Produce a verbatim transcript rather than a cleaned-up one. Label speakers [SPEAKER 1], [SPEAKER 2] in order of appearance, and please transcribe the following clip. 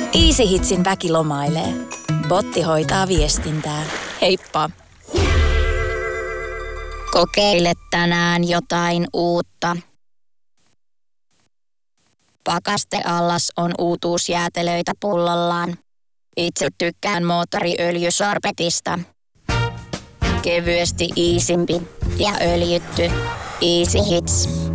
[SPEAKER 1] Easy Hitsin väki lomailee. Botti hoitaa viestintää. Heippa!
[SPEAKER 2] Kokeile tänään jotain uutta. Pakasteallas on uutuusjäätelöitä pullollaan. Itse tykkään moottoriöljysorbetista. Kevyesti iisimpi ja öljytty. Easy Hits.